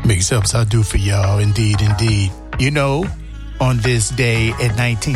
Mix-ups I do for y'all, indeed, indeed. You know, on this day in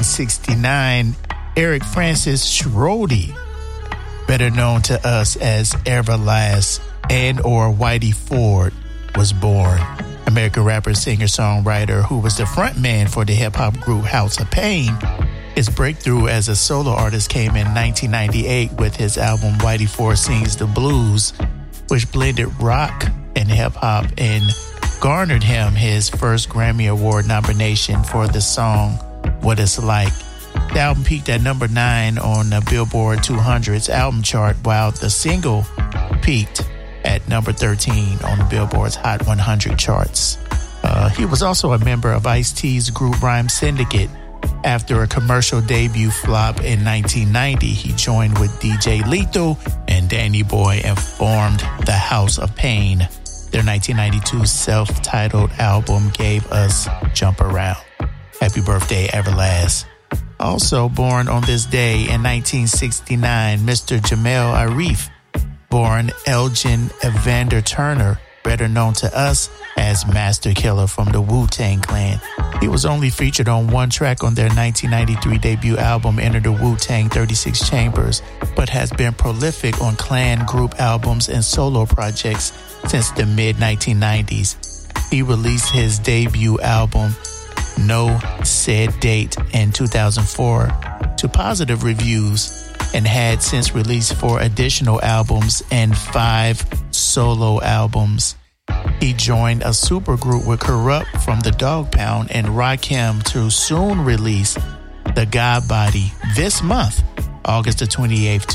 1969, Eric Francis Schrody, better known to us as Everlast and or Whitey Ford, was born. American rapper, singer, songwriter who was the frontman for the hip-hop group House of Pain. His breakthrough as a solo artist came in 1998 with his album Whitey Ford Sings the Blues, which blended rock and hip-hop and garnered him his first Grammy Award nomination for the song What It's Like. The album peaked at number 9 on the Billboard 200's album chart, while the single peaked at number 13 on the Billboard's Hot 100 charts. He was also a member of Ice-T's group Rhyme Syndicate. After a commercial debut flop in 1990, he joined with DJ Lethal and Danny Boy and formed the House of Pain. Their 1992 self-titled album gave us Jump Around. Happy birthday, Everlast. Also born on this day in 1969, Mr. Jamel Arif, born Elgin Evander Turner, better known to us as Master Killer from the Wu-Tang Clan. He was only featured on one track on their 1993 debut album, Enter the Wu-Tang 36 Chambers, but has been prolific on Clan group albums and solo projects since the mid-1990s. He released his debut album, No Said Date, in 2004 to positive reviews and had since released 4 additional albums and 5 solo albums. He joined a supergroup with Corrupt from the Dog Pound and Rakim to soon release The God Body this month, August the 28th,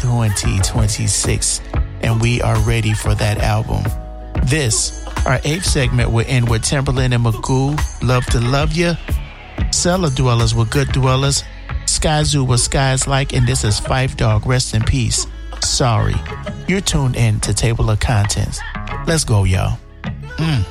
2026. And we are ready for that album. This, our 8th segment, will end with Timberland and Magoo, Love to Love Ya, Cellar Dwellers with Good Dwellers, Sky Zoo with Skies Like, and this is Phife Dawg, rest in peace. Sorry. You're tuned in to Table of Contents. Let's go, y'all.